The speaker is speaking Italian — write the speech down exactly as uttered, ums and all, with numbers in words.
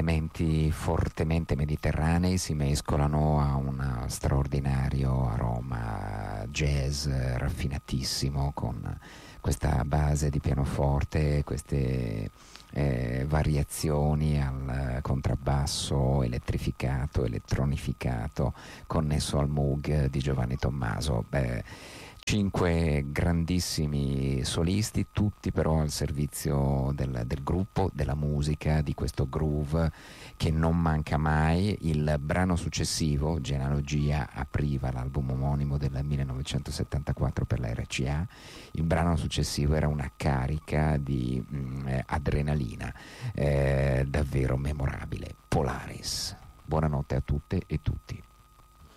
elementi fortemente mediterranei si mescolano a un straordinario aroma jazz raffinatissimo, con questa base di pianoforte, queste eh, variazioni al contrabbasso elettrificato, elettronificato, connesso al Moog di Giovanni Tommaso. Beh, cinque grandissimi solisti, tutti però al servizio del, del gruppo, della musica, di questo groove che non manca mai. Il brano successivo, Genealogia, apriva l'album omonimo del millenovecentosettantaquattro per la R C A. Il brano successivo era una carica di mh, eh, adrenalina eh, davvero memorabile. Polaris. Buonanotte a tutte e tutti.